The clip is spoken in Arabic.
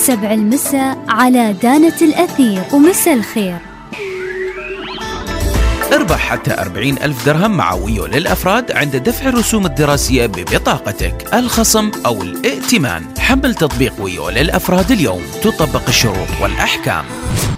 7 المساء على دانة الأثير. ومساء الخير. اربح حتى 40,000 درهم مع ويو للأفراد عند دفع الرسوم الدراسية ببطاقتك، الخصم أو الائتمان. حمل تطبيق ويو للأفراد اليوم، تطبق الشروط والأحكام.